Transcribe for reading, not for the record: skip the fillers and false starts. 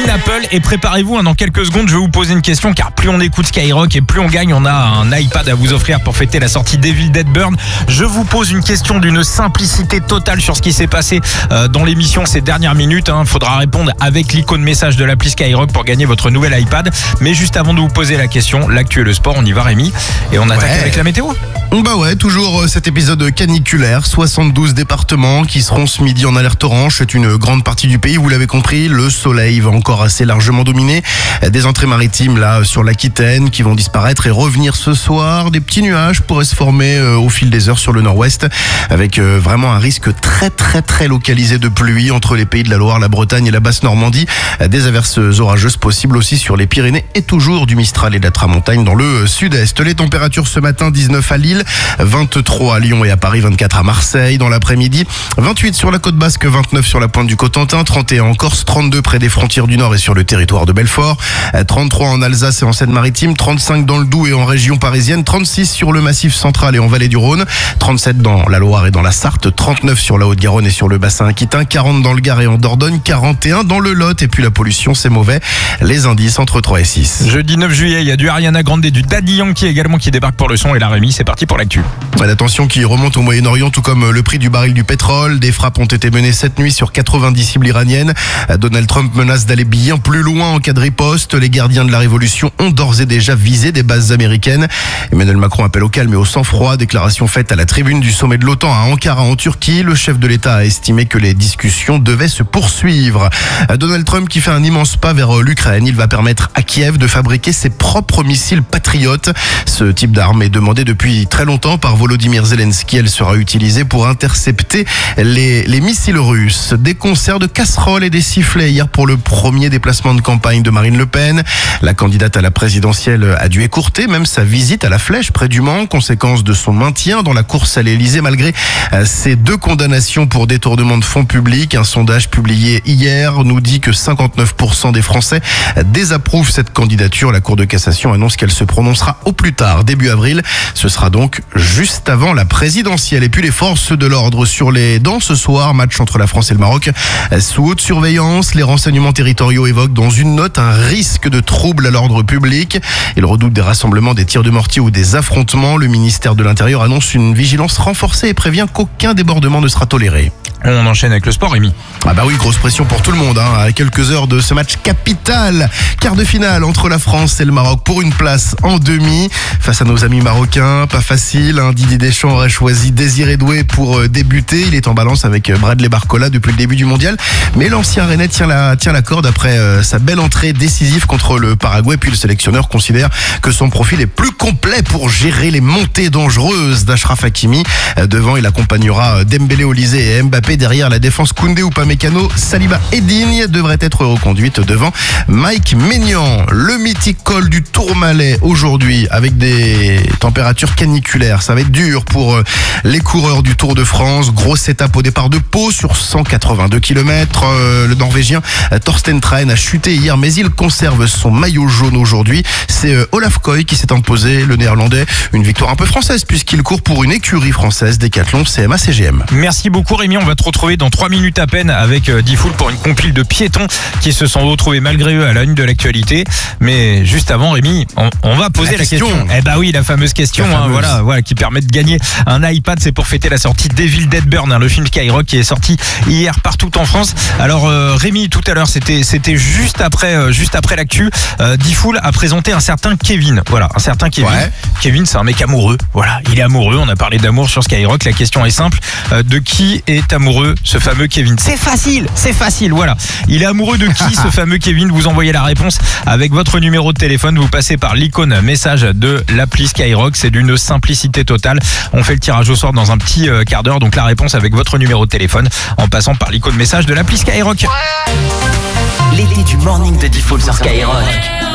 Apple. Et préparez-vous, dans quelques secondes, je vais vous poser une question, car plus on écoute Skyrock et plus on gagne. On a un iPad à vous offrir pour fêter la sortie d'Evil Dead Burn. Je vous pose une question d'une simplicité totale sur ce qui s'est passé dans l'émission ces dernières minutes. Faudra répondre avec l'icône message de l'appli Skyrock pour gagner votre nouvel iPad. Mais juste avant de vous poser la question, l'actu et le sport, on y va Rémi. Et on attaque avec la météo. Bah ouais, toujours cet épisode caniculaire, 72 départements qui seront ce midi en alerte orange. C'est une grande partie du pays, vous l'avez compris, le soleil va encore assez largement dominer. Des entrées maritimes là sur l'Aquitaine qui vont disparaître et revenir ce soir. Des petits nuages pourraient se former au fil des heures sur le nord-ouest avec vraiment un risque très localisé de pluie entre les pays de la Loire, la Bretagne et la Basse-Normandie. Des averses orageuses possibles aussi sur les Pyrénées et toujours du Mistral et de la Tramontagne dans le sud-est. Les températures ce matin, 19 à Lille, 23 à Lyon et à Paris, 24 à Marseille. Dans l'après-midi, 28 sur la côte basque, 29 sur la pointe du Cotentin, 31 en Corse, 32 près des frontières du Nord et sur le territoire de Belfort, 33 en Alsace et en Seine-Maritime, 35 dans le Doubs et en région parisienne, 36 sur le Massif central et en vallée du Rhône, 37 dans la Loire et dans la Sarthe, 39 sur la Haute-Garonne et sur le bassin aquitain, 40 dans le Gard et en Dordogne, 41 dans le Lot. Et puis la pollution, c'est mauvais. Les indices entre 3 et 6. Jeudi 9 juillet, il y a du Ariana Grande, du Daddy Yankee également qui débarque pour le son. Et la Rémi, c'est parti pour l'actu. La tension qui remonte au Moyen-Orient, tout comme le prix du baril du pétrole. Des frappes ont été menées cette nuit sur 90 cibles iraniennes. Donald Trump menace d'aller bien plus loin en cas de riposte. Les gardiens de la révolution ont d'ores et déjà visé des bases américaines. Emmanuel Macron appelle au calme et au sang-froid. Déclaration faite à la tribune du sommet de l'OTAN à Ankara en Turquie. Le chef de l'État a estimé que les discussions devaient se poursuivre. Donald Trump qui fait un immense pas vers l'Ukraine. Il va permettre à Kiev de fabriquer ses propres missiles patriotes. Ce type d'arme est demandé depuis très longtemps par Volodymyr Zelensky. Elle sera utilisée pour intercepter les missiles russes. Des concerts de casseroles et des sifflets hier pour le premier déplacement de campagne de Marine Le Pen. La candidate à la présidentielle a dû écourter même sa visite à la Flèche près du Mans, conséquence de son maintien dans la course à l'Elysée malgré ses 2 condamnations pour détournement de fonds publics. Un sondage publié hier nous dit que 59% des Français désapprouvent cette candidature. La Cour de cassation annonce qu'elle se prononcera au plus tard, début avril. Ce sera donc juste avant la présidentielle. Et puis les forces de l'ordre sur les dents ce soir, match entre la France et le Maroc. Sous haute surveillance, les renseignements territoriaux évoquent dans une note un risque de trouble à l'ordre public. Ils redoutent des rassemblements, des tirs de mortier ou des affrontements. Le ministère de l'Intérieur annonce une vigilance renforcée et prévient qu'aucun débordement ne sera toléré. On enchaîne avec le sport, Rémi. Ah bah oui, grosse pression pour tout le monde, à quelques heures de ce match capital. Quart de finale entre la France et le Maroc pour une place en demi. Face à nos amis marocains, pas facile. Didier Deschamps aurait choisi Désiré Doué pour débuter. Il est en balance avec Bradley Barcola depuis le début du mondial. Mais l'ancien Rennais tient la corde après sa belle entrée décisive contre le Paraguay. Puis le sélectionneur considère que son profil est plus complet pour gérer les montées dangereuses d'Achraf Hakimi. Devant, il accompagnera Dembélé, Olise et Mbappé. Derrière, la défense Koundé, Upamecano, Saliba et Digne devrait être reconduite devant Mike Maignan. Le mythique col du Tourmalet aujourd'hui avec des températures caniculaires. Ça va être dur pour les coureurs du Tour de France. Grosse étape au départ de Pau sur 182 km. Le Norvégien Thorsten Traen a chuté hier, mais il conserve son maillot jaune aujourd'hui. C'est Olaf Koy qui s'est imposé, le Néerlandais. Une victoire un peu française puisqu'il court pour une écurie française, Decathlon CMA-CGM. Merci beaucoup Rémi, on va te retrouver dans 3 minutes à peine avec Diffoul pour une compile de piétons qui se sont retrouvés malgré eux à la une de l'actualité. Mais juste avant Rémi, on va poser la question. Eh bah oui, la fameuse question, voilà, qui permet de gagner un iPad. C'est pour fêter la sortie d'Evil Dead Burn, le film Skyrock qui est sorti hier partout en France. Alors Rémi, tout à l'heure, c'était juste après l'actu. Diffoul a présenté un certain Kevin. Voilà, un certain Kevin. Ouais. Kevin, c'est un mec amoureux. Voilà, il est amoureux. On a parlé d'amour sur Skyrock. La question est simple. De qui est amoureux ce fameux Kevin? C'est facile, voilà. Il est amoureux de qui ce fameux Kevin? Vous envoyez la réponse avec votre numéro de téléphone. Vous passez par l'icône message de l'appli Skyrock. C'est d'une simplicité totale. On fait le tirage au sort dans un petit quart d'heure. Donc la réponse avec votre numéro de téléphone en passant par l'icône message de l'appli Skyrock. L'été du morning de Diffoul sur Skyrock.